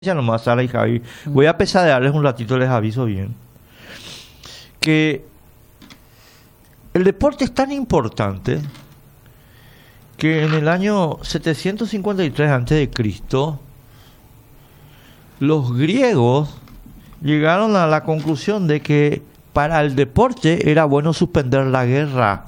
Ya nomás, Sara y Javi. Voy a pesadearles un ratito, les aviso bien. Que el deporte es tan importante que en el año 753 a.C., los griegos llegaron a la conclusión de que para el deporte era bueno suspender la guerra.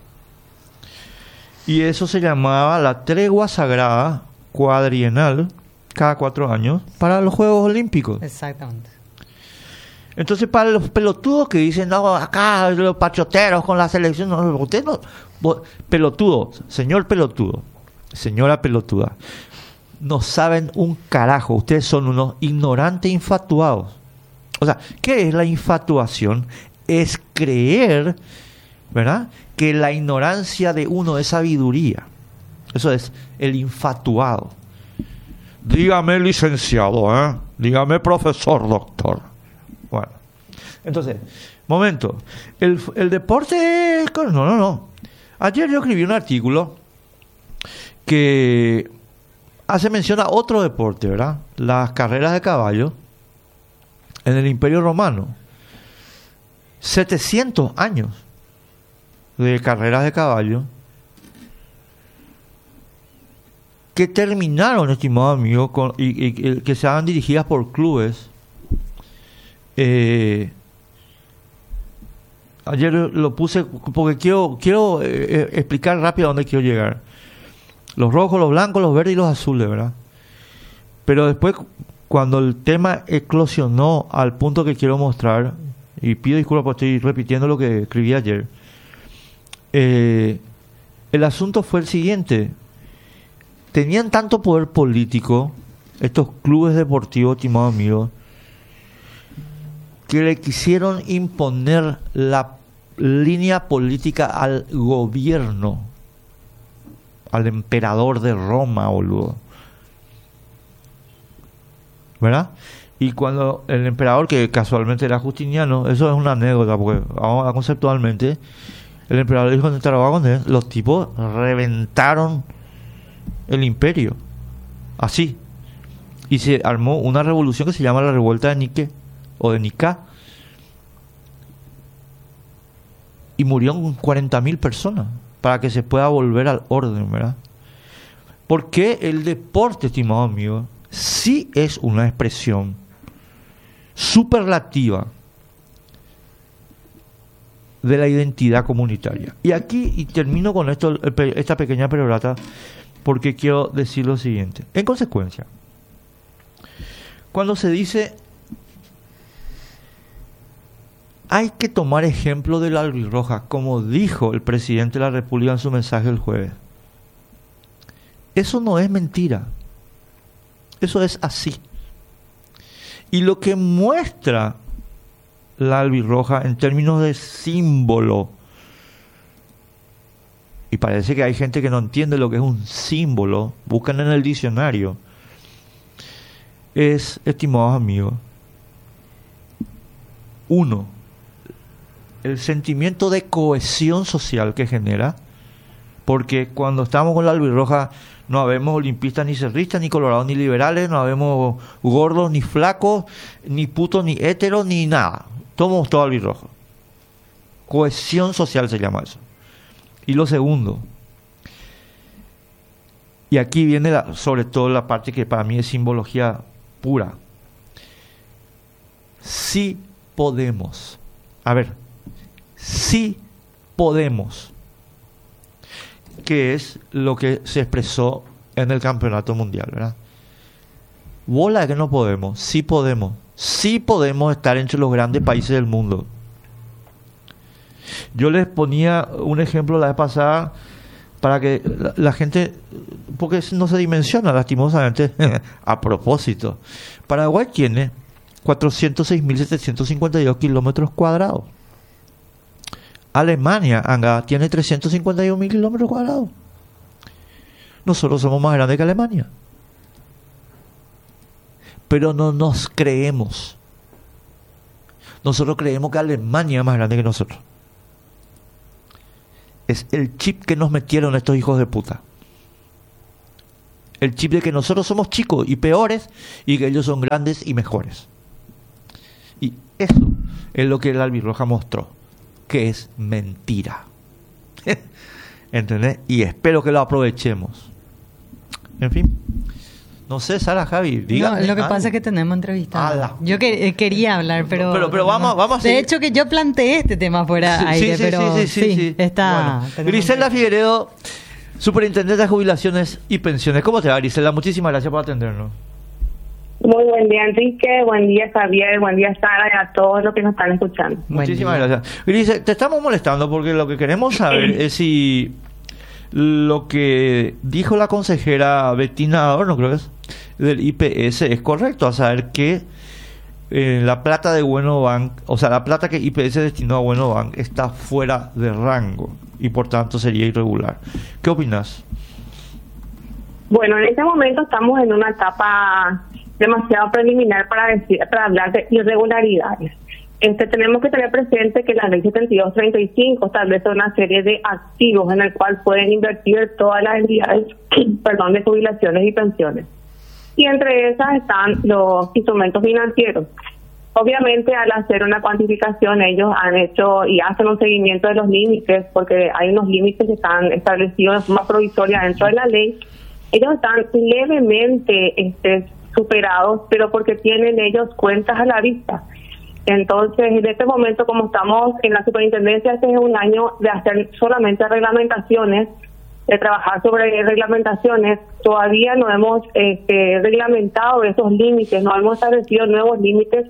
Y eso se llamaba la tregua sagrada cuadrienal, cada 4 años, para los Juegos Olímpicos. Exactamente. Entonces, para los pelotudos que dicen, no, acá los pachoteros con la selección, no, usted no, pelotudo, señor pelotudo, señora pelotuda, no saben un carajo, ustedes son unos ignorantes infatuados. O sea, ¿qué es la infatuación? Es creer, ¿verdad?, que la ignorancia de uno es sabiduría. Eso es el infatuado. Dígame licenciado, dígame profesor, doctor. Bueno, entonces, momento. El deporte... No. Ayer yo escribí un artículo que hace mención a otro deporte, ¿verdad? Las carreras de caballo en el Imperio Romano. 700 años de carreras de caballo que terminaron, estimado amigo, y que se hagan dirigidas por clubes. Ayer lo puse porque quiero explicar rápido a dónde quiero llegar. Los rojos, los blancos, los verdes y los azules, ¿verdad? Pero después, cuando el tema eclosionó al punto que quiero mostrar, y pido disculpas porque estoy repitiendo lo que escribí ayer, el asunto fue el siguiente. Tenían tanto poder político estos clubes deportivos, estimados amigos, que le quisieron imponer la línea política al gobierno, al emperador de Roma, boludo, ¿verdad? Y cuando el emperador, que casualmente era Justiniano, eso es una anécdota, porque vamos a conceptualmente, el emperador dijo en Tarragona, los tipos reventaron el imperio, así, y se armó una revolución que se llama la revuelta de Nique o de Nicá, y murieron 40.000 personas para que se pueda volver al orden, ¿verdad? Porque el deporte, estimado amigo, sí es una expresión superlativa de la identidad comunitaria. Y aquí, y termino con esto, esta pequeña perorata, porque quiero decir lo siguiente. En consecuencia, cuando se dice hay que tomar ejemplo de la albirroja, como dijo el presidente de la República en su mensaje el jueves, eso no es mentira. Eso es así. Y lo que muestra la albirroja en términos de símbolo, y parece que hay gente que no entiende lo que es un símbolo, buscan en el diccionario, es, estimados amigos, 1, el sentimiento de cohesión social que genera, porque cuando estamos con la albirroja no habemos olimpistas ni cerristas, ni colorados ni liberales, no habemos gordos ni flacos, ni putos ni héteros, ni nada. Somos todo albirrojo. Cohesión social se llama eso. Y lo segundo, y aquí viene sobre todo la parte que para mí es simbología pura. Sí podemos. A ver, sí podemos. Que es lo que se expresó en el campeonato mundial, ¿verdad? Bola que no podemos, sí podemos. Sí podemos estar entre los grandes países del mundo. Yo les ponía un ejemplo la vez pasada para que la gente, porque no se dimensiona lastimosamente, a propósito. Paraguay tiene 406.752 kilómetros cuadrados. Alemania, Anga, tiene 351.000 kilómetros cuadrados. Nosotros somos más grandes que Alemania. Pero no nos creemos. Nosotros creemos que Alemania es más grande que nosotros. Es el chip que nos metieron estos hijos de puta. El chip de que nosotros somos chicos y peores y que ellos son grandes y mejores. Y eso es lo que el albirroja mostró, que es mentira. ¿Entendés? Y espero que lo aprovechemos. En fin. No sé, Sara, Javi, dígame. No, lo que algo. pasa es que tenemos entrevistados. Yo quería hablar, pero vamos a seguir. De hecho, que yo planteé este tema fuera aire, pero sí, está. Bueno. Griselda Figueredo, superintendente de jubilaciones y pensiones. ¿Cómo te va, Griselda? Muchísimas gracias por atendernos. Muy buen día, Enrique. Buen día, Javier. Buen día, Sara, y a todos los que nos están escuchando. Muchísimas gracias. Grise, te estamos molestando porque lo que queremos saber es si lo que dijo la consejera Bettina Adorno, creo que es, del IPS es correcto, a saber que la plata de Bueno Bank, o sea, la plata que IPS destinó a Bueno Bank está fuera de rango y por tanto sería irregular. ¿Qué opinas? Bueno, en este momento estamos en una etapa demasiado preliminar para hablar de irregularidades. Tenemos que tener presente que la ley 7235 establece una serie de activos en el cual pueden invertir todas las entidades de jubilaciones y pensiones. Y entre esas están los instrumentos financieros. Obviamente, al hacer una cuantificación, ellos han hecho y hacen un seguimiento de los límites, porque hay unos límites que están establecidos de forma provisoria dentro de la ley. Ellos están levemente superados, pero porque tienen ellos cuentas a la vista. Entonces, en este momento, como estamos en la superintendencia, este es un año de hacer solamente reglamentaciones, de trabajar sobre reglamentaciones. Todavía no hemos reglamentado esos límites, no hemos establecido nuevos límites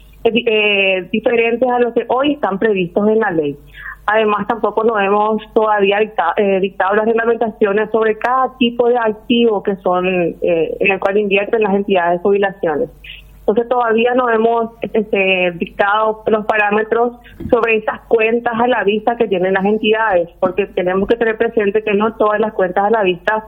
diferentes a los que hoy están previstos en la ley. Además, tampoco no hemos todavía dictado las reglamentaciones sobre cada tipo de activo que son en el cual invierten las entidades de jubilaciones. Entonces todavía no hemos dictado los parámetros sobre esas cuentas a la vista que tienen las entidades, porque tenemos que tener presente que no todas las cuentas a la vista,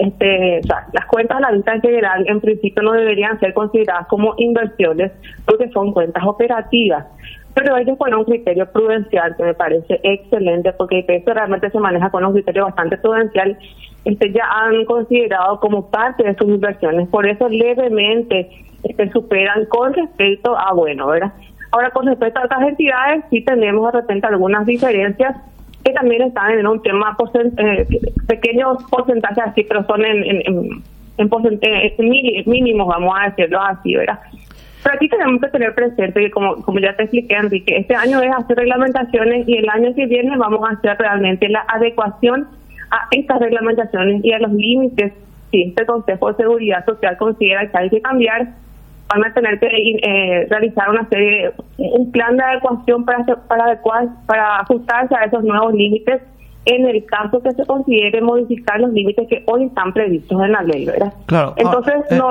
las cuentas a la vista en general, en principio no deberían ser consideradas como inversiones, porque son cuentas operativas. Pero ellos ponen un criterio prudencial que me parece excelente, porque eso realmente se maneja con un criterio bastante prudencial. Ya han considerado como parte de sus inversiones, por eso levemente superan con respecto a ¿verdad? Ahora, con respecto a otras entidades, sí tenemos de repente algunas diferencias que también están en un tema pequeños porcentajes así, pero son en porcentajes mínimos, vamos a decirlo así, ¿verdad? Pero aquí tenemos que tener presente que, como ya te expliqué, Enrique, este año es hacer reglamentaciones y el año que viene vamos a hacer realmente la adecuación a estas reglamentaciones y a los límites. Si este Consejo de Seguridad Social considera que hay que cambiar, van a tener que realizar un plan de adecuación para ajustarse a esos nuevos límites en el caso que se considere modificar los límites que hoy están previstos en la ley, ¿verdad? Claro. Entonces,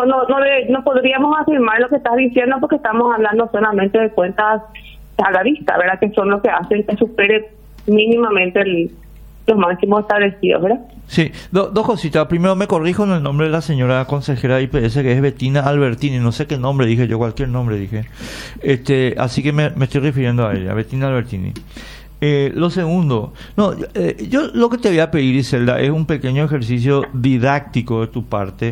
no podríamos afirmar lo que estás diciendo porque estamos hablando solamente de cuentas a la vista, ¿verdad? Que son los que hacen que supere mínimamente los máximos establecidos, ¿verdad? Sí, dos cositas. Primero me corrijo en el nombre de la señora consejera de IPS, que es Bettina Albertini. No sé qué nombre dije yo, cualquier nombre dije. Así que me estoy refiriendo a ella, Bettina Albertini. Lo segundo, yo lo que te voy a pedir, Iselda, es un pequeño ejercicio didáctico de tu parte,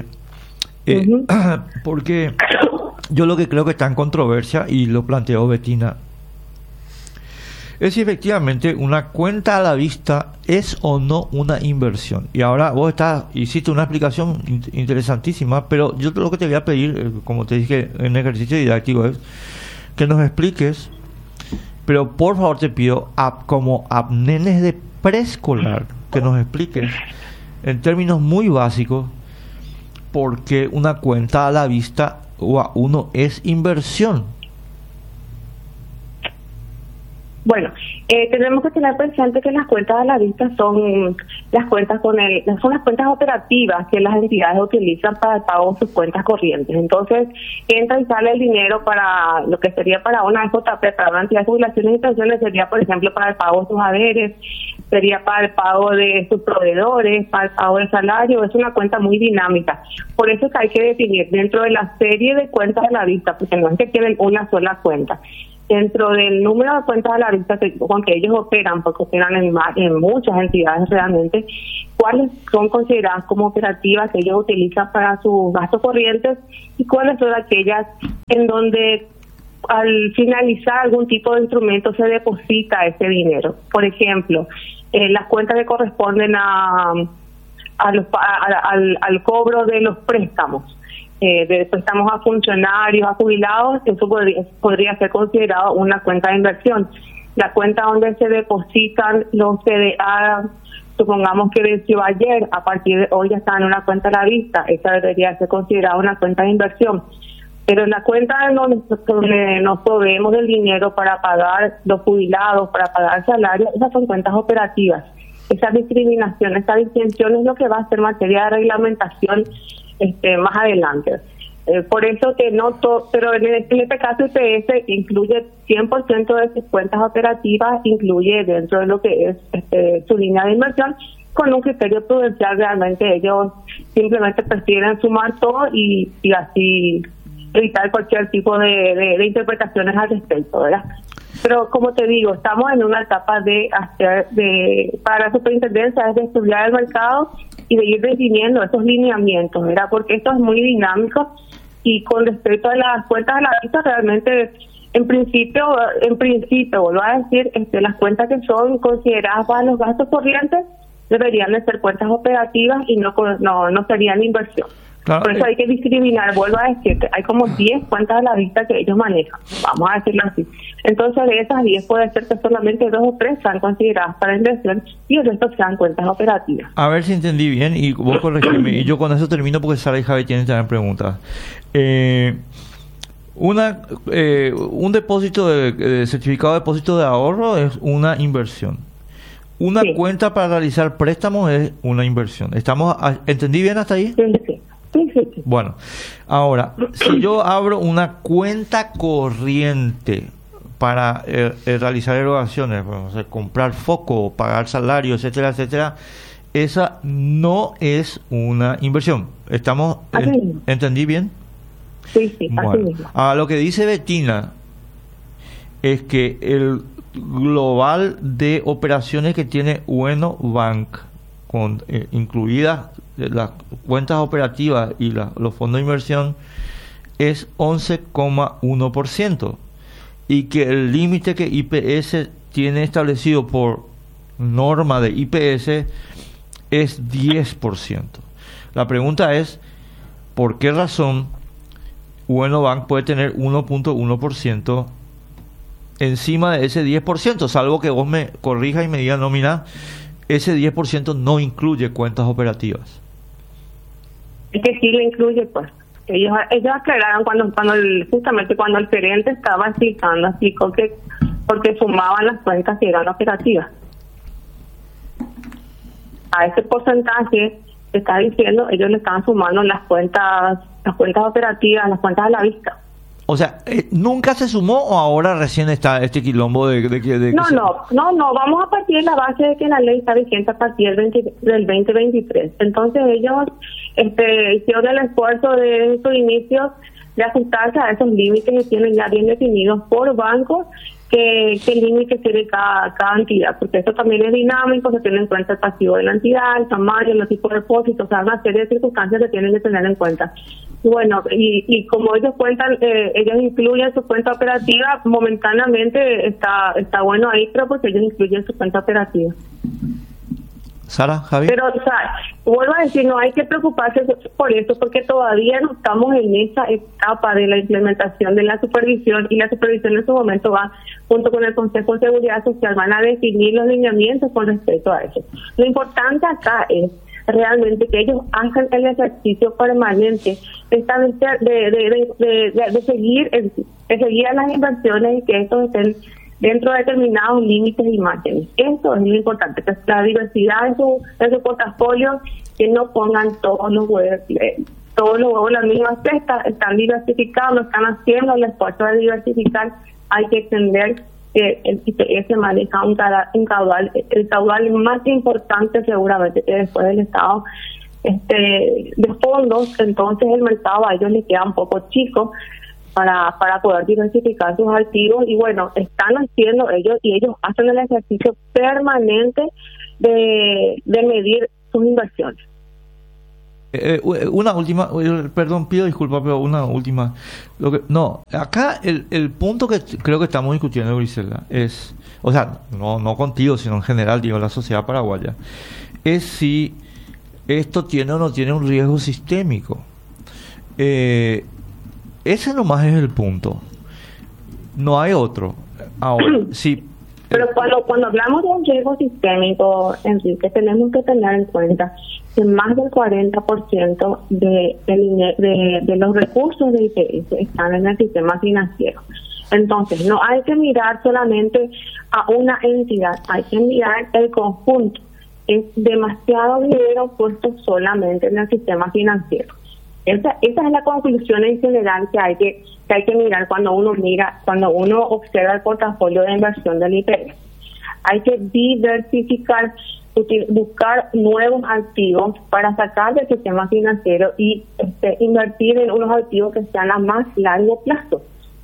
porque yo lo que creo que está en controversia, y lo planteó Bettina, es si efectivamente una cuenta a la vista es o no una inversión. Y ahora vos hiciste una explicación interesantísima, pero yo lo que te voy a pedir, como te dije en ejercicio didáctico, es que nos expliques, pero por favor te pido, como a nenes de preescolar, que nos expliques en términos muy básicos por qué una cuenta a la vista o a uno es inversión. Bueno, tenemos que tener presente que las cuentas a la vista son las cuentas son las cuentas operativas que las entidades utilizan para el pago de sus cuentas corrientes. Entonces, entra y sale el dinero para lo que sería para una FJP, para una entidad de jubilaciones y pensiones, sería, por ejemplo, para el pago de sus haberes, sería para el pago de sus proveedores, para el pago del salario. Es una cuenta muy dinámica. Por eso es que hay que definir dentro de la serie de cuentas a la vista, porque no es que tienen una sola cuenta. dentro del número de cuentas a la vista con que ellos operan, porque operan en muchas entidades realmente, cuáles son consideradas como operativas que ellos utilizan para sus gastos corrientes y cuáles son aquellas en donde al finalizar algún tipo de instrumento se deposita ese dinero. Por ejemplo, las cuentas que corresponden al cobro de los préstamos, de préstamos a funcionarios, a jubilados, eso podría ser considerado una cuenta de inversión. La cuenta donde se depositan los CDA, supongamos que venció ayer, a partir de hoy ya está en una cuenta a la vista, esa debería ser considerada una cuenta de inversión. Pero en la cuenta donde nos proveemos del dinero para pagar los jubilados, para pagar salarios, esas son cuentas operativas. Esa discriminación, esa distinción es lo que va a ser materia de reglamentación más adelante. Por eso que no todo, pero en este caso IPS incluye 100% de sus cuentas operativas, incluye dentro de lo que es su línea de inversión, con un criterio prudencial. Realmente ellos simplemente prefieren sumar todo y así evitar cualquier tipo de interpretaciones al respecto, ¿verdad? Pero como te digo, estamos en una etapa para la superintendencia es de estudiar el mercado y de ir definiendo esos lineamientos, ¿verdad? Porque esto es muy dinámico y con respecto a las cuentas a la vista, realmente en principio, vuelvo a decir, las cuentas que son consideradas para los gastos corrientes deberían de ser cuentas operativas y no serían inversión. Claro. Por eso hay que discriminar, vuelvo a decir, que hay como 10 cuentas a la vista que ellos manejan, vamos a decirlo así. Entonces de esas 10 puede ser que solamente 2 o 3 sean consideradas para inversión y el resto sean cuentas operativas. A ver si entendí bien y vos corregime, y yo con eso termino porque Sara y Javi tienen también preguntas. Un depósito de certificado de depósito de ahorro es una inversión. Una cuenta para realizar préstamos es una inversión. ¿Entendí bien hasta ahí? Sí. Bueno, ahora, si yo abro una cuenta corriente para realizar erogaciones, comprar foco, pagar salario, etcétera, etcétera, esa no es una inversión. ¿Entendí bien? Sí, bueno, así mismo. Ahora, lo que dice Bettina es que el global de operaciones que tiene Ueno Bank, incluidas las cuentas operativas y los fondos de inversión, es 11,1%, y que el límite que IPS tiene establecido por norma de IPS es 10%. La pregunta es, ¿por qué razón Ueno Bank puede tener 1.1% encima de ese 10%? Salvo que vos me corrijas y me digas, no, mira, ese 10% no incluye cuentas operativas. Es que sí lo incluye, pues. Ellos aclararon justamente cuando el gerente estaba explicó que porque sumaban las cuentas que eran operativas. A ese porcentaje que está diciendo, ellos le estaban sumando las cuentas operativas, las cuentas a la vista. O sea, ¿nunca se sumó o ahora recién está este quilombo de No, vamos a partir de la base de que la ley está vigente a partir del 2023. Entonces ellos hicieron el esfuerzo de su inicio de ajustarse a esos límites que tienen ya bien definidos por bancos, qué límite tiene cada entidad, porque eso también es dinámico, se tiene en cuenta el pasivo de la entidad, el tamaño, los tipos de depósitos, o sea, una serie de circunstancias que tienen que tener en cuenta. Bueno, y como ellos cuentan, ellos incluyen su cuenta operativa, momentáneamente está bueno ahí, pero porque ellos incluyen su cuenta operativa. Sara, Javi. Pero, o sea, vuelvo a decir, no hay que preocuparse por eso, porque todavía no estamos en esa etapa de la implementación de la supervisión, y la supervisión en su momento va, junto con el Consejo de Seguridad Social, van a definir los lineamientos con respecto a eso. Lo importante acá es realmente que ellos hagan el ejercicio permanente de establecer, de seguir a las inversiones y que estos estén dentro de determinados límites y márgenes. Eso es lo importante, que la diversidad de su portafolio, que no pongan todos los huevos en las mismas cestas, están diversificados, están haciendo el esfuerzo de diversificar. Hay que entender que el IPS maneja el caudal más importante seguramente que después del Estado de fondos. Entonces el mercado a ellos les queda un poco chico, para poder diversificar sus activos. Y bueno, están haciendo ellos, y ellos hacen el ejercicio permanente de medir sus inversiones. Una última, perdón, pido disculpas, pero una última. Acá el punto que creo que estamos discutiendo, Griselda, es, o sea, no contigo, sino en general, digo, la sociedad paraguaya, es si esto tiene o no tiene un riesgo sistémico. Ese nomás es el punto. No hay otro. Ahora, sí. Pero cuando hablamos de un riesgo sistémico, Enrique, tenemos que tener en cuenta que más del 40% de los recursos de IPS están en el sistema financiero. Entonces, no hay que mirar solamente a una entidad, hay que mirar el conjunto. Es demasiado dinero puesto solamente en el sistema financiero. Esa es la conclusión en general que hay que mirar cuando uno observa el portafolio de inversión del IPS. Hay que diversificar, buscar nuevos activos para sacar del sistema financiero y invertir en unos activos que sean a más largo plazo.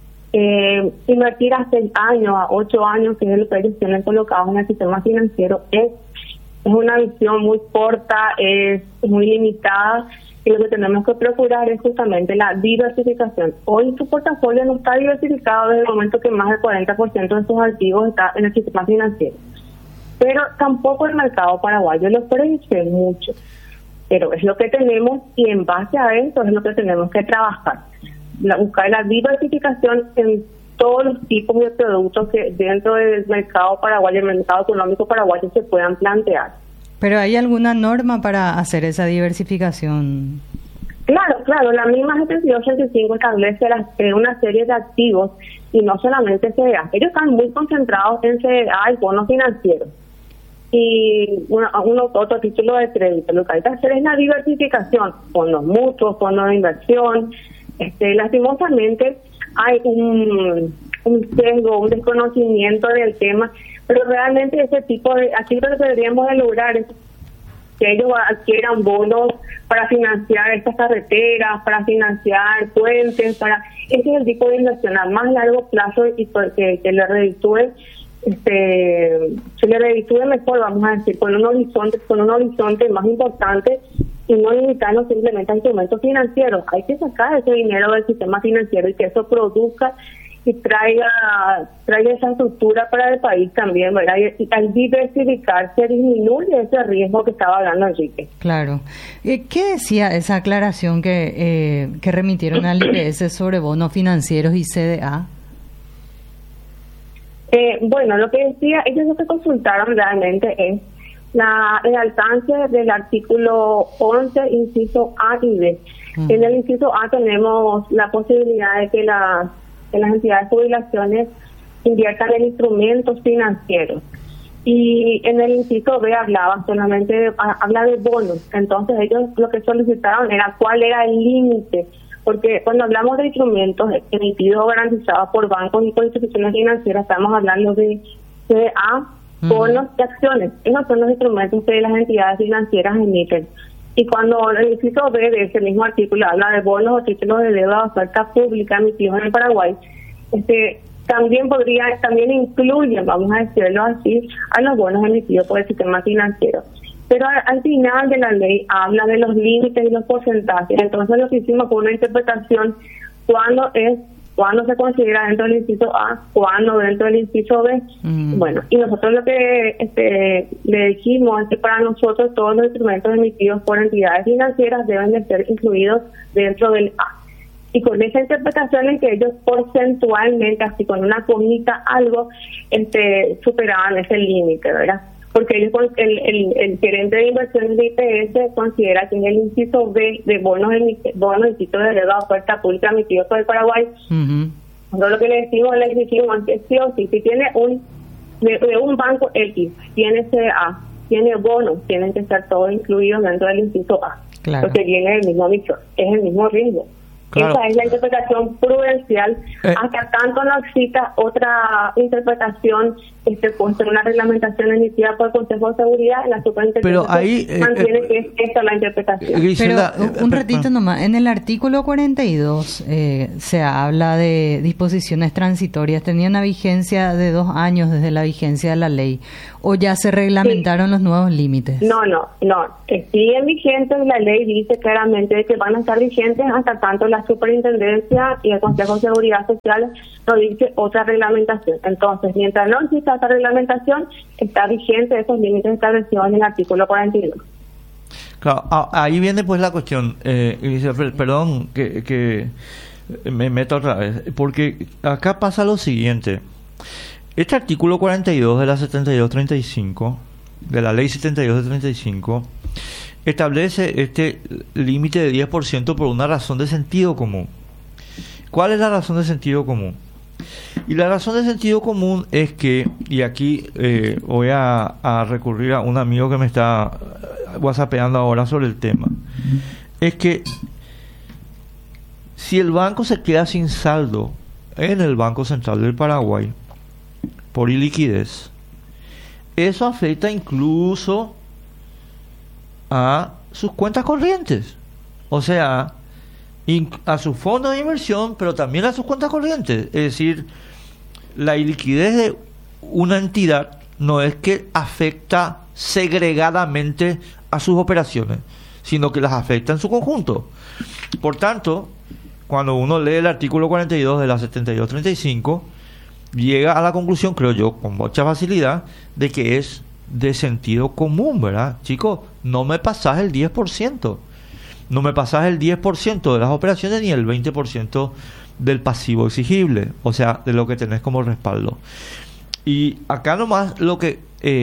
Invertir a 6 años, a 8 años, que es lo que ellos tienen colocados en el sistema financiero, es una visión muy corta, es muy limitada. Y lo que tenemos que procurar es justamente la diversificación. Hoy tu portafolio no está diversificado desde el momento que más del 40% de sus activos está en el sistema financiero. Pero tampoco el mercado paraguayo lo ofrece mucho. Pero es lo que tenemos y en base a eso es lo que tenemos que trabajar. Buscar la diversificación en todos los tipos de productos que dentro del mercado paraguayo, el mercado económico paraguayo, se puedan plantear. ¿Pero hay alguna norma para hacer esa diversificación? Claro, la misma 7285 establece una serie de activos y no solamente CDA. Ellos están muy concentrados en CDA y bonos financieros y otro título de crédito. Lo que hay que hacer es la diversificación, fondos mutuos, fondos de inversión. Lastimosamente hay un sesgo, un desconocimiento del tema, pero realmente ese tipo de activos que deberíamos de lograr es que ellos adquieran bonos para financiar estas carreteras, para financiar puentes, ese es el tipo de inversión a más largo plazo y que le reditúe, se le reditúe mejor, vamos a decir, con un horizonte más importante y no limitarnos simplemente a instrumentos financieros. Hay que sacar ese dinero del sistema financiero y que eso produzca y traiga esa estructura para el país también, ¿verdad? Y al diversificarse disminuye ese riesgo que estaba hablando Enrique. Claro. ¿Qué decía esa aclaración que remitieron al IPS sobre bonos financieros y CDA? Bueno, lo que decía, ellos lo que consultaron realmente es el alcance del artículo 11, inciso A y B. En el inciso A tenemos la posibilidad de que las entidades de jubilaciones inviertan en instrumentos financieros. Y en el inciso B habla de bonos. Entonces ellos lo que solicitaron era cuál era el límite, porque cuando hablamos de instrumentos emitidos o garantizados por bancos y por instituciones financieras, estamos hablando de CDA, bonos y acciones. Esos son los instrumentos que las entidades financieras emiten. Y cuando el inciso B de ese mismo artículo habla de bonos o títulos de deuda de oferta pública emitidos en el Paraguay, también incluye, vamos a decirlo así, a los bonos emitidos por el sistema financiero. Pero al final de la ley habla de los límites y los porcentajes. Entonces lo que hicimos fue una interpretación cuándo se considera dentro del inciso A, cuándo dentro del inciso B. Bueno, y nosotros lo que le dijimos es que para nosotros todos los instrumentos emitidos por entidades financieras deben de ser incluidos dentro del A. Y con esa interpretación en que ellos porcentualmente, así con una comita algo, superaban ese límite, ¿verdad? Porque ellos, el gerente de inversiones de IPS considera que en el inciso B de bonos y títulos de deuda de oferta pública emitidos por el Paraguay, nosotros lo que le decimos es que sí o sí, si tiene de un banco X, tiene CA, tiene bonos, tienen que estar todos incluidos dentro del inciso A, claro, porque viene el mismo bicho, es el mismo riesgo. Claro. Esa es la interpretación prudencial. Hasta tanto no exista otra interpretación puesta en una reglamentación emitida por el Consejo de Seguridad, la superintendencia Pero ahí, mantiene que es esta la interpretación. Griselda, Pero un ratito nomás, en el artículo 42 se habla de disposiciones transitorias. ¿Tenía una vigencia de 2 años desde la vigencia de la ley o ya se reglamentaron los nuevos límites? No. Siguen vigentes. La ley dice claramente que van a estar vigentes hasta tanto la superintendencia y el Consejo de Seguridad Social no dice otra reglamentación. Entonces, mientras no exista esta reglamentación, está vigente esos límites establecidos en el artículo 42. Claro, ahí viene pues la cuestión, perdón que me meto otra vez, porque acá pasa lo siguiente. Este artículo 42 de la 7235, de la ley 72 de 35, establece este límite de 10% por una razón de sentido común. ¿Cuál es la razón de sentido común? Y la razón de sentido común es que, y aquí voy a recurrir a un amigo que me está whatsappeando ahora sobre el tema, es que si el banco se queda sin saldo en el Banco Central del Paraguay por iliquidez, eso afecta incluso a sus cuentas corrientes, o sea, a sus fondos de inversión, pero también a sus cuentas corrientes. Es decir, la iliquidez de una entidad no es que afecta segregadamente a sus operaciones, sino que las afecta en su conjunto. Por tanto, cuando uno lee el artículo 42 de la 7235, llega a la conclusión, creo yo, con mucha facilidad, de que es de sentido común, ¿verdad? Chicos, no me pasás el 10%. No me pasás el 10% de las operaciones ni el 20% del pasivo exigible, o sea, de lo que tenés como respaldo. Y acá nomás lo que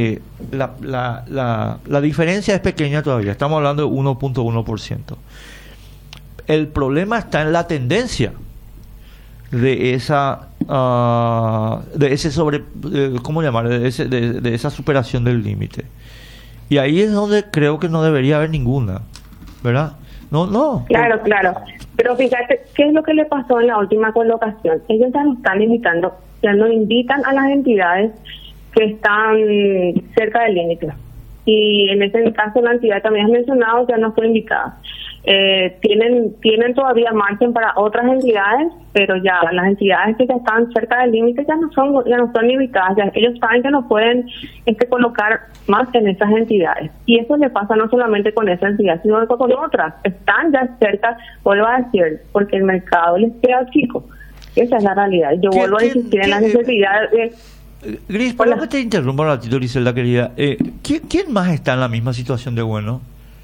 la diferencia es pequeña todavía, estamos hablando de 1.1%. El problema está en la tendencia de esa de ese ¿cómo llamar? De esa superación del límite. Y ahí es donde creo que no debería haber ninguna, ¿verdad? No. Claro. Pero fíjate, ¿qué es lo que le pasó en la última colocación? Ellos ya no están limitando, ya no invitan a las entidades que están cerca del límite. Y en ese caso, la entidad también has mencionado ya no fue invitada. Tienen todavía margen para otras entidades, pero ya las entidades que ya están cerca del límite ya no son invitadas. Ya ellos saben que no pueden colocar más en esas entidades. Y eso le pasa no solamente con esa entidad, sino con otras. Están ya cerca, vuelvo a decir, porque el mercado les queda chico. Esa es la realidad. Yo vuelvo a insistir en la necesidad de... Gris, por lo que te interrumpo un ratito, Griselda, querida. ¿Quién más está en la misma situación de Bueno?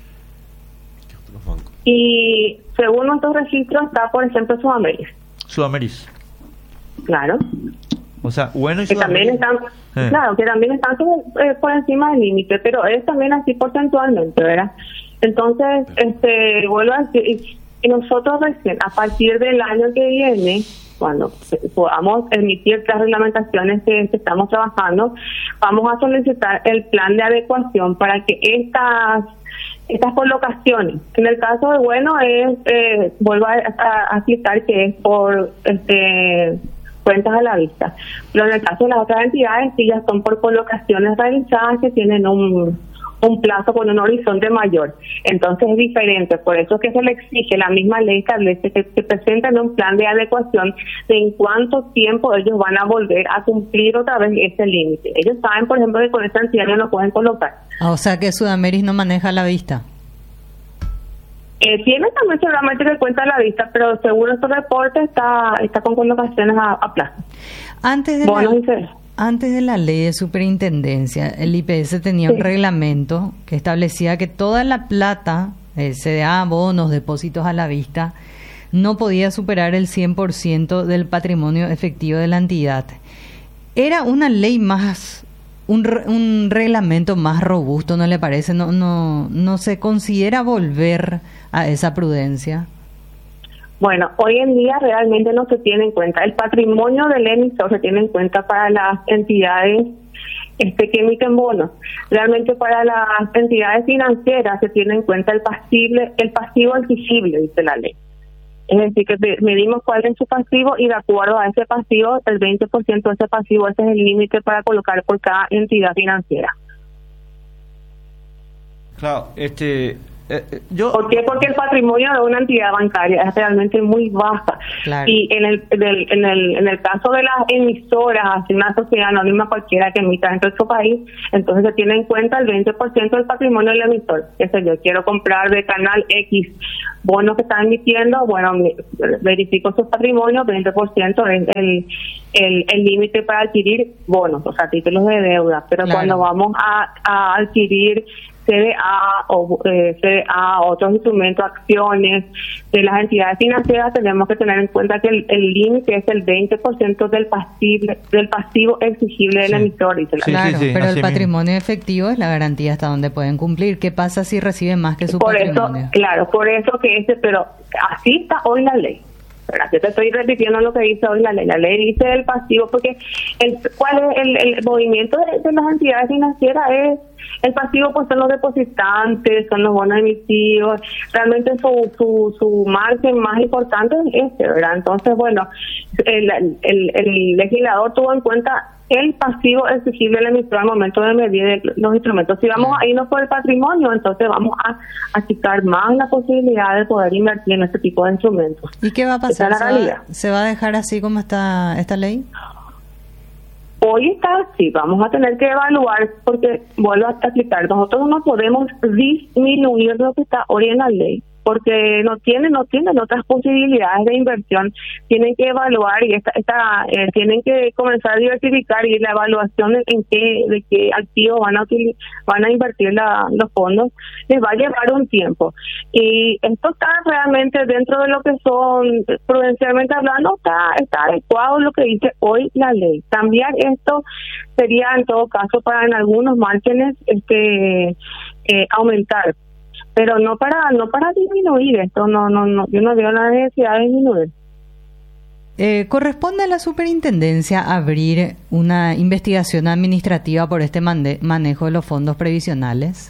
Y según nuestros registros está, por ejemplo, Sudameris. Claro. O sea, Bueno y que también están, claro, que también están por encima del límite, pero es también así porcentualmente, ¿verdad? Entonces, vuelvo a decir, y nosotros recién, a partir del año que viene, cuando podamos emitir las reglamentaciones que estamos trabajando, vamos a solicitar el plan de adecuación para que estas colocaciones, en el caso de Bueno vuelvo a citar que es por cuentas a la vista, pero en el caso de las otras entidades sí ya son por colocaciones realizadas que tienen un plazo con un horizonte mayor. Entonces es diferente, por eso es que se le exige, la misma ley establece que presenten un plan de adecuación de en cuánto tiempo ellos van a volver a cumplir otra vez ese límite. Ellos saben, por ejemplo, que con esta entidad no lo pueden colocar. O sea que Sudameris no maneja la vista. Tiene también seguramente que cuenta a la vista, pero según estos reportes está con colocaciones a plazo. Antes de la ley de superintendencia, el IPS tenía un reglamento que establecía que toda la plata, CDA, bonos, depósitos a la vista, no podía superar el 100% del patrimonio efectivo de la entidad. Era una ley más, un reglamento más robusto, ¿no le parece? No se considera volver a esa prudencia. Bueno, hoy en día realmente no se tiene en cuenta. El patrimonio del emisor se tiene en cuenta para las entidades que emiten bonos. Realmente para las entidades financieras se tiene en cuenta el pasivo exigible, dice la ley. Es decir, que medimos cuál es su pasivo y de acuerdo a ese pasivo, el 20% de ese pasivo, ese es el límite para colocar por cada entidad financiera. Claro, ¿Por qué? Porque el patrimonio de una entidad bancaria es realmente muy baja. Claro. Y en el caso de las emisoras, así una sociedad anónima cualquiera que emita dentro de su país, entonces se tiene en cuenta el 20% del patrimonio del emisor. Que sé yo, quiero comprar de canal X bonos que están emitiendo, bueno, verifico su patrimonio, 20% es el límite para adquirir bonos, o sea, títulos de deuda. Pero claro, cuando vamos a adquirir CDA o otros instrumentos, acciones de las entidades financieras, tenemos que tener en cuenta que el límite es el 20% del pasivo exigible del emisor. Claro, pero el patrimonio efectivo es la garantía hasta donde pueden cumplir. ¿Qué pasa si reciben más que su patrimonio? Por eso que pero así está hoy la ley. ¿Verdad? Yo te estoy repitiendo lo que dice hoy la ley. La ley dice el pasivo, porque ¿cuál es el movimiento de las entidades financieras? Es el pasivo, pues son los depositantes, son los bonos emitidos. Realmente su margen más importante es ¿verdad? Entonces, bueno, el legislador tuvo en cuenta el pasivo exigible del emisor al momento de medir los instrumentos. Si vamos a irnos por el patrimonio, entonces vamos a achicar más la posibilidad de poder invertir en este tipo de instrumentos. ¿Y qué va a pasar? ¿Se va a dejar así como está esta ley? Hoy está así, vamos a tener que evaluar, porque vuelvo a explicar, nosotros no podemos disminuir lo que está hoy en la ley, porque no tienen otras posibilidades de inversión, tienen que evaluar y tienen que comenzar a diversificar, y la evaluación de qué activos van a invertir los fondos les va a llevar un tiempo, y esto está realmente dentro de lo que son, prudencialmente hablando, está adecuado lo que dice hoy la ley. Cambiar esto sería en todo caso para en algunos márgenes aumentar, pero no para disminuir esto. No, yo no veo la necesidad de disminuir. ¿Corresponde a la superintendencia abrir una investigación administrativa por este manejo de los fondos previsionales?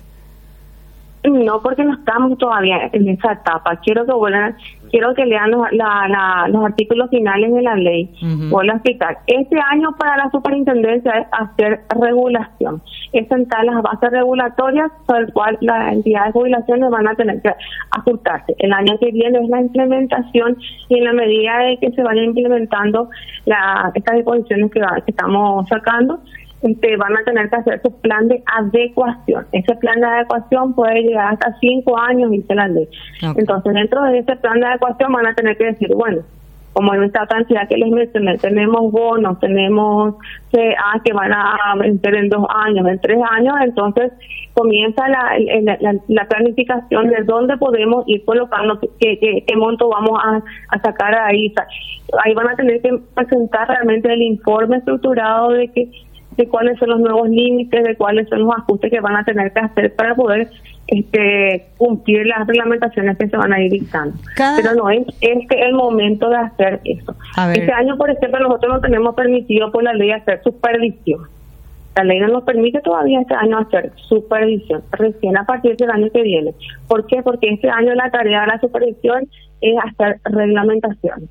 No, porque no estamos todavía en esa etapa. Quiero que lean los artículos finales de la ley. Voy a explicar. Este año para la superintendencia es hacer regulación. Es sentar las bases regulatorias sobre el cual las entidades de jubilaciones van a tener que ajustarse. El año que viene es la implementación, y en la medida de que se vayan implementando estas disposiciones que estamos sacando, van a tener que hacer su plan de adecuación. Ese plan de adecuación puede llegar hasta 5 años, dice la ley. Okay. Entonces, dentro de ese plan de adecuación van a tener que decir, bueno, como en esta cantidad que les mencioné, tenemos bonos, tenemos CA que van a vencer en 2 años, en 3 años, entonces comienza la planificación de dónde podemos ir colocando, qué monto vamos a sacar ahí. Ahí van a tener que presentar realmente el informe estructurado de cuáles son los nuevos límites, de cuáles son los ajustes que van a tener que hacer para poder cumplir las reglamentaciones que se van a ir dictando. Pero no es el momento de hacer eso. Este año, por ejemplo, nosotros no tenemos permitido por la ley hacer supervisión. La ley no nos permite todavía este año hacer supervisión, recién a partir del año que viene. ¿Por qué? Porque este año la tarea de la supervisión es hacer reglamentación.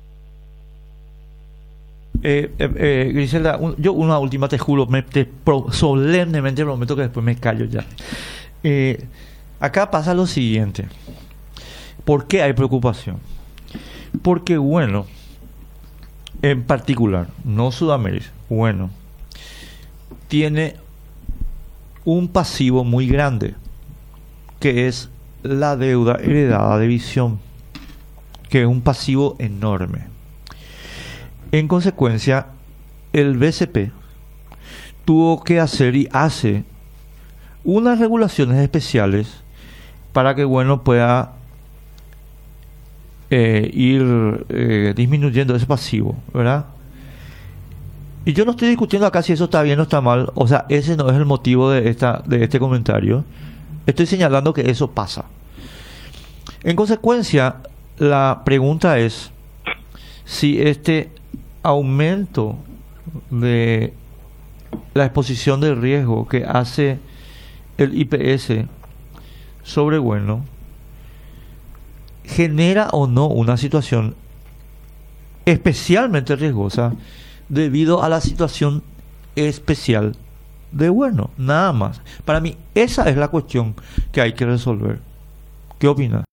Griselda, yo una última, te juro, solemnemente prometo que después me callo ya. Acá pasa lo siguiente. ¿Por qué hay preocupación? Porque, bueno, en particular, no Sudamérica, bueno, tiene un pasivo muy grande, que es la deuda heredada de Visión, que es un pasivo enorme. En consecuencia, el BCP tuvo que hacer y hace unas regulaciones especiales para que, bueno, pueda ir disminuyendo ese pasivo, ¿verdad? Y yo no estoy discutiendo acá si eso está bien o está mal, o sea, ese no es el motivo de este comentario. Estoy señalando que eso pasa. En consecuencia, la pregunta es si este aumento de la exposición de riesgo que hace el IPS sobre, bueno, genera o no una situación especialmente riesgosa debido a la situación especial de bueno, nada más. Para mí esa es la cuestión que hay que resolver. ¿Qué opinas?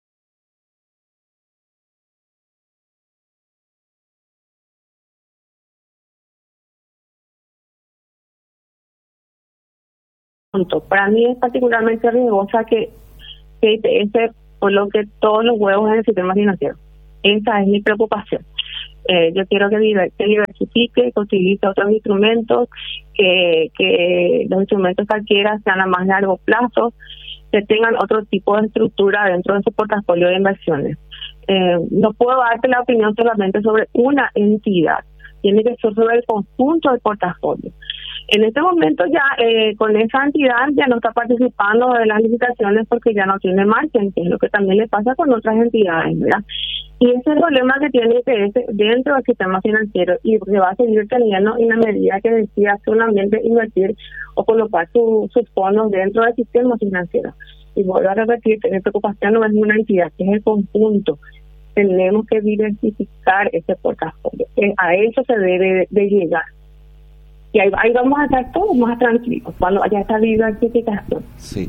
Para mí es particularmente riesgosa que IPS coloque todos los huevos en el sistema financiero. Esa es mi preocupación. Yo quiero que diversifique, que utilice otros instrumentos, que los instrumentos que adquiera sean a más largo plazo, que tengan otro tipo de estructura dentro de su portafolio de inversiones. No puedo darte la opinión solamente sobre una entidad, tiene que ser sobre el conjunto del portafolio. En este momento ya con esa entidad ya no está participando de las licitaciones porque ya no tiene margen, que es lo que también le pasa con otras entidades, ¿verdad? Y ese es el problema que tiene IPS dentro del sistema financiero y que va a seguir teniendo en la medida que decida actualmente invertir o colocar sus fondos dentro del sistema financiero. Y vuelvo a repetir que mi preocupación no es una entidad, que es el conjunto. Tenemos que diversificar ese portafolio. A eso se debe de llegar. Y ahí vamos a estar todos más tranquilos cuando haya esta diversificación. Sí.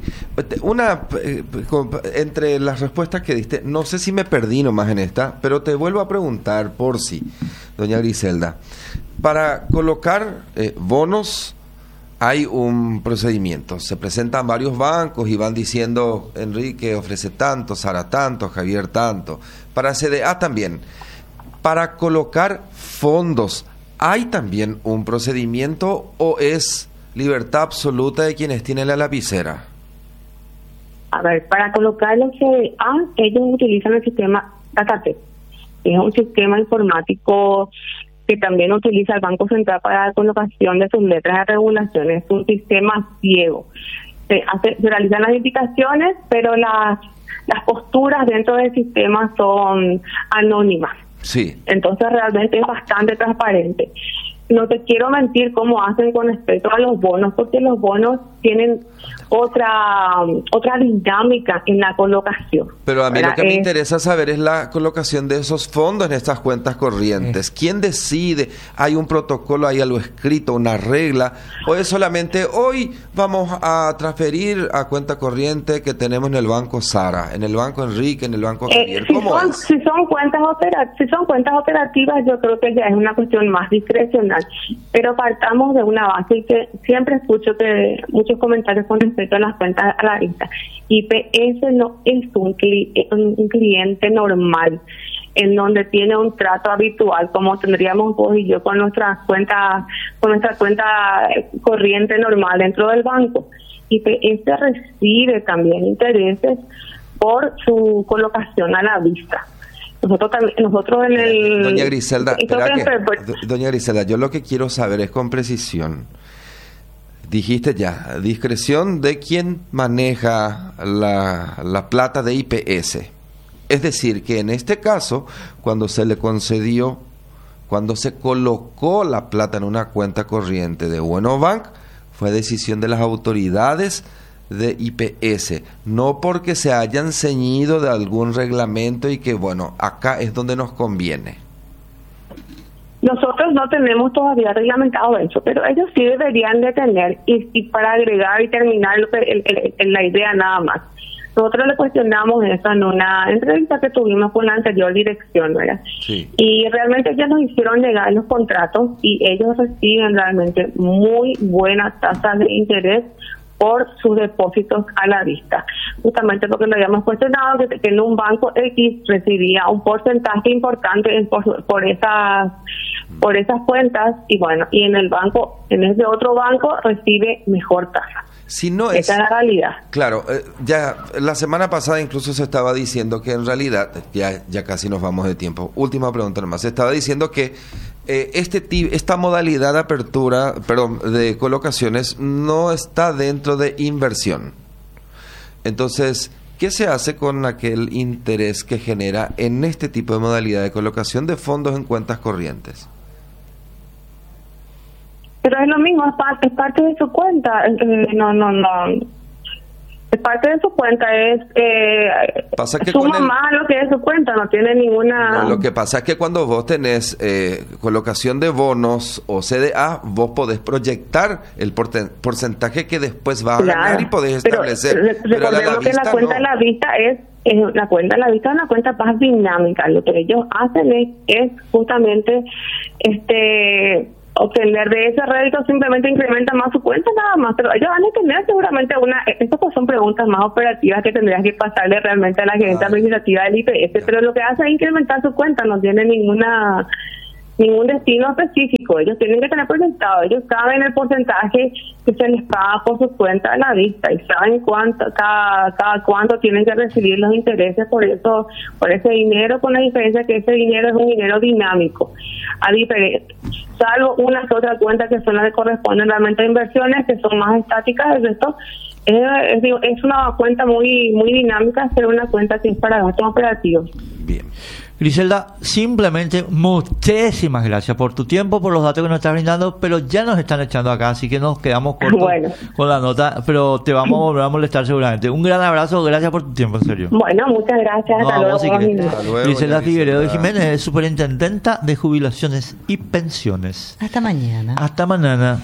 Entre las respuestas que diste, no sé si me perdí nomás en esta, pero te vuelvo a preguntar por si, doña Griselda. Para colocar bonos hay un procedimiento. Se presentan varios bancos y van diciendo, Enrique ofrece tanto, Sara tanto, Javier tanto. Para CDA también. Para colocar fondos, ¿hay también un procedimiento o es libertad absoluta de quienes tienen la lapicera? A ver, para colocar los CDA, ellos utilizan el sistema DataTech. Es un sistema informático que también utiliza el Banco Central para la colocación de sus letras de regulación. Es un sistema ciego. Se realizan las indicaciones, pero las posturas dentro del sistema son anónimas. Sí. Entonces realmente es bastante transparente. No te quiero mentir cómo hacen con respecto a los bonos, porque los bonos tienen otra dinámica en la colocación. Pero a mí lo que me interesa saber es la colocación de esos fondos en estas cuentas corrientes. ¿Quién decide? ¿Hay un protocolo, hay algo escrito, una regla? ¿O es solamente hoy vamos a transferir a cuenta corriente que tenemos en el banco Sara, en el banco Enrique, en el banco Javier? Si son cuentas operativas, yo creo que ya es una cuestión más discrecional. Pero partamos de una base que siempre escucho que muchos comentarios con respecto a las cuentas a la vista. IPS no es un cliente normal en donde tiene un trato habitual como tendríamos vos y yo con nuestra cuenta corriente normal dentro del banco. IPS recibe también intereses por su colocación a la vista. Nosotros en el... Doña Griselda, doña Griselda, yo lo que quiero saber es con precisión. Dijiste ya, discreción de quien maneja la plata de IPS. Es decir, que en este caso, cuando se le concedió, cuando se colocó la plata en una cuenta corriente de Bueno Bank, fue decisión de las autoridades de IPS, no porque se hayan ceñido de algún reglamento y que, bueno, acá es donde nos conviene. Nosotros no tenemos todavía reglamentado eso, pero ellos sí deberían de tener, y para agregar y terminar la idea nada más. Nosotros le cuestionamos eso en una entrevista que tuvimos con la anterior dirección, ¿verdad? Sí. Y realmente ellos nos hicieron llegar los contratos y ellos reciben realmente muy buenas tasas de interés por sus depósitos a la vista, justamente porque lo habíamos cuestionado que en un banco X recibía un porcentaje importante por esas cuentas y bueno, y en ese otro banco recibe mejor tasa. Si no esa es la realidad. Claro, ya la semana pasada incluso se estaba diciendo que en realidad, ya casi nos vamos de tiempo, última pregunta nomás, se estaba diciendo que esta modalidad de apertura, de colocaciones no está dentro de inversión. Entonces, ¿qué se hace con aquel interés que genera en este tipo de modalidad de colocación de fondos en cuentas corrientes? Pero es lo mismo, es parte de su cuenta. parte de su cuenta, pasa que suma más a lo que es su cuenta, no tiene ninguna... No, lo que pasa es que cuando vos tenés colocación de bonos o CDA, vos podés proyectar el porcentaje que después vas a ganar y podés establecer. Pero recordemos que la cuenta a la vista es la cuenta a la vista es una cuenta más dinámica. Lo que ellos hacen es justamente obtener de ese rédito, simplemente incrementa más su cuenta nada más, pero ellos van a tener seguramente estas pues son preguntas más operativas que tendrías que pasarle realmente a la gerente administrativa del IPS, pero lo que hace es incrementar su cuenta, no tiene ningún destino específico. Ellos tienen que tener presentado, ellos saben el porcentaje que se les paga por su cuenta a la vista y saben cada cuánto tienen que recibir los intereses por ese dinero, con la diferencia que ese dinero es un dinero dinámico, salvo unas otras cuentas que son las que corresponden realmente a inversiones, que son más estáticas. El resto es una cuenta muy muy dinámica, pero una cuenta que es para gastos operativos. Bien. Griselda, simplemente muchísimas gracias por tu tiempo, por los datos que nos estás brindando, pero ya nos están echando acá, así que nos quedamos cortos con la nota, pero te vamos a volver a molestar seguramente. Un gran abrazo, gracias por tu tiempo, en serio. Bueno, muchas gracias, hasta luego. Griselda Figueredo Jiménez es superintendenta de jubilaciones y pensiones. Hasta mañana. Hasta mañana.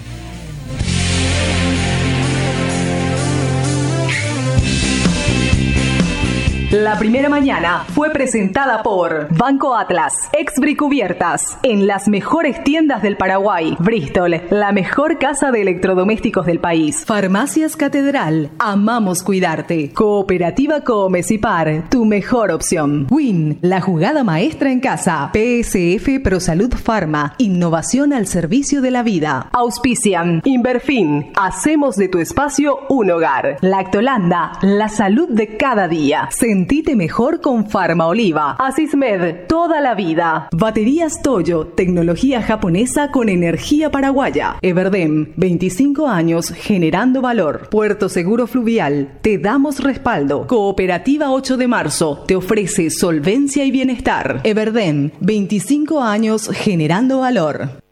La primera mañana fue presentada por Banco Atlas, Exbri Cubiertas, en las mejores tiendas del Paraguay. Bristol, la mejor casa de electrodomésticos del país. Farmacias Catedral, amamos cuidarte. Cooperativa Comecipar, tu mejor opción. Win, la jugada maestra en casa. PSF ProSalud Pharma, innovación al servicio de la vida. Auspician, Inverfin, hacemos de tu espacio un hogar. Lactolanda, la salud de cada día. Sentite mejor con Farma Oliva. Asismed, toda la vida. Baterías Toyo, tecnología japonesa con energía paraguaya. Everdem, 25 años generando valor. Puerto Seguro Fluvial, te damos respaldo. Cooperativa 8 de marzo, te ofrece solvencia y bienestar. Everdem, 25 años generando valor.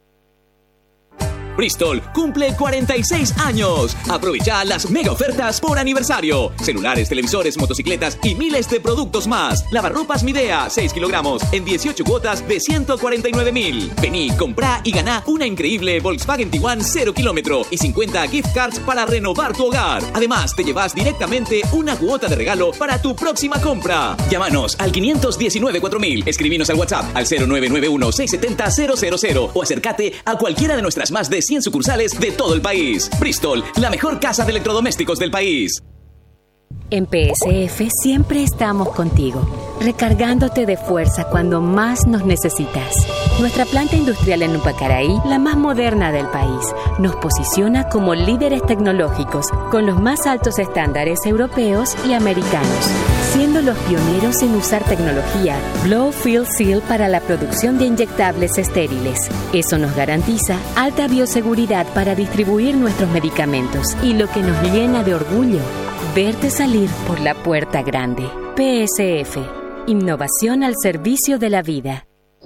Bristol cumple 46 años. Aprovecha las mega ofertas por aniversario. Celulares, televisores, motocicletas y miles de productos más. Lavarropas Midea, 6 kilogramos en 18 cuotas de 149.000. Vení, comprá y ganá una increíble Volkswagen Tiguan 0 kilómetro y 50 gift cards para renovar tu hogar. Además, te llevas directamente una cuota de regalo para tu próxima compra. Llámanos al 519-4000. Escribinos al WhatsApp al 0991-670-000 o acércate a cualquiera de nuestras más de 100 sucursales de todo el país. Bristol, la mejor casa de electrodomésticos del país. En PSF siempre estamos contigo, recargándote de fuerza cuando más nos necesitas. Nuestra planta industrial en Upacaraí, la más moderna del país, nos posiciona como líderes tecnológicos con los más altos estándares europeos y americanos, siendo los pioneros en usar tecnología Blow Fill Seal para la producción de inyectables estériles. Eso nos garantiza alta bioseguridad para distribuir nuestros medicamentos y lo que nos llena de orgullo, verte salir por la puerta grande. PSF, innovación al servicio de la vida.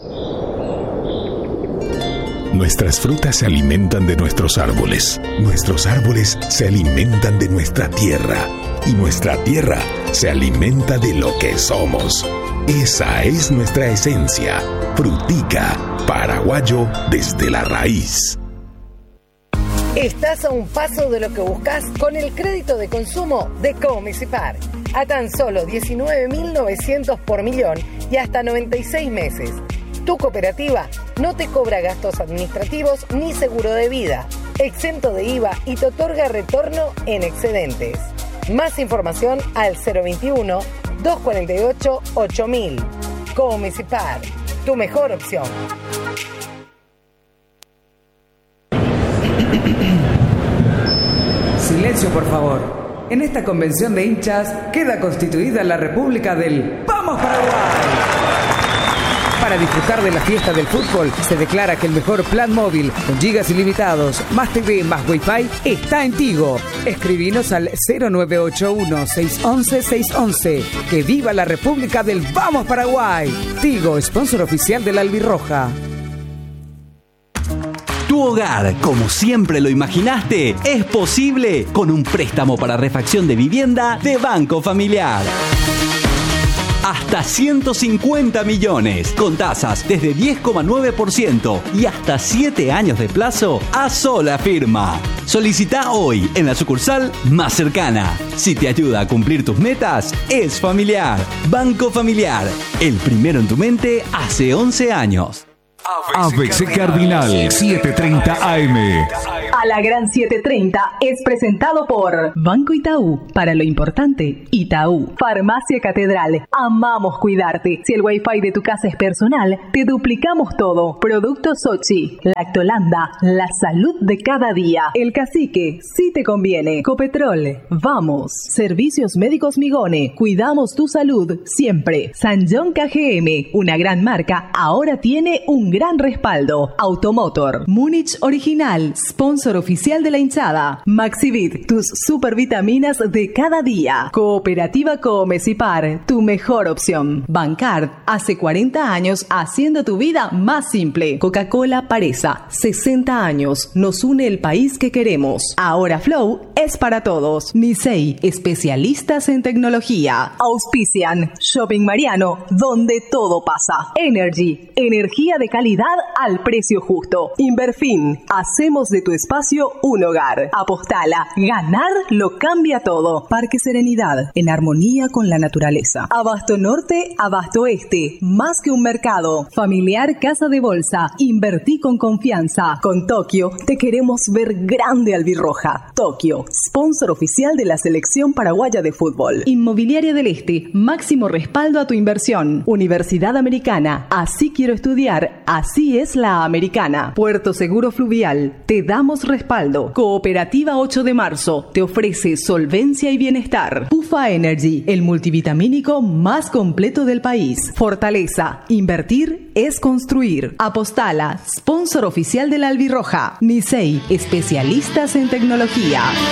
Nuestras frutas se alimentan de nuestros árboles. Nuestros árboles se alimentan de nuestra tierra. Y nuestra tierra se alimenta de lo que somos. Esa es nuestra esencia. Frutica, paraguayo desde la raíz. Estás a un paso de lo que buscas con el crédito de consumo de Comecipar. A tan solo 19.900 por millón y hasta 96 meses. Tu cooperativa no te cobra gastos administrativos ni seguro de vida, exento de IVA y te otorga retorno en excedentes. Más información al 021-248-8000. Comecipar, tu mejor opción. Silencio, por favor. En esta convención de hinchas queda constituida la República del ¡Vamos Paraguay! Para disfrutar de la fiesta del fútbol, se declara que el mejor plan móvil, con gigas ilimitados, más TV, más Wi-Fi, está en Tigo. Escribinos al 0981-611-611. ¡Que viva la República del ¡Vamos Paraguay! Tigo, sponsor oficial de la Albirroja. Tu hogar, como siempre lo imaginaste, es posible con un préstamo para refacción de vivienda de Banco Familiar. Hasta 150 millones, con tasas desde 10,9% y hasta 7 años de plazo a sola firma. Solicita hoy en la sucursal más cercana. Si te ayuda a cumplir tus metas, es Familiar. Banco Familiar, el primero en tu mente hace 11 años. ABC Cardinal 730 AM. A la Gran 730 es presentado por Banco Itaú. Para lo importante, Itaú. Farmacia Catedral. Amamos cuidarte. Si el Wi-Fi de tu casa es personal, te duplicamos todo. Productos Sochi, Lactolanda, la salud de cada día. El Cacique, si te conviene. Copetrol, vamos. Servicios Médicos Migone. Cuidamos tu salud siempre. San John KGM, una gran marca, ahora tiene un gran respaldo. Automotor, Múnich Original, sponsor oficial de la hinchada. Maxivit, tus supervitaminas de cada día. Cooperativa Comecipar, tu mejor opción. Bancard, hace 40 años haciendo tu vida más simple. Coca-Cola Paresa, 60 años, nos une el país que queremos. Ahora Flow es para todos. Nisei, especialistas en tecnología. Auspician, Shopping Mariano, donde todo pasa. Energy, energía de calidad al precio justo. Inverfin, hacemos de tu espacio un hogar. Apostala, ganar lo cambia todo. Parque Serenidad, en armonía con la naturaleza. Abasto Norte, Abasto Este, más que un mercado. Familiar Casa de Bolsa, invertí con confianza. Con Tokio, te queremos ver grande albirroja. Tokio, sponsor oficial de la selección paraguaya de fútbol. Inmobiliaria del Este, máximo respaldo a tu inversión. Universidad Americana, así quiero estudiar, así es la americana. Puerto Seguro Fluvial, te damos respaldo. Cooperativa 8 de marzo, te ofrece solvencia y bienestar. Pufa Energy, el multivitamínico más completo del país. Fortaleza, invertir es construir. Apostala, sponsor oficial de la albirroja. Nisei, especialistas en tecnología.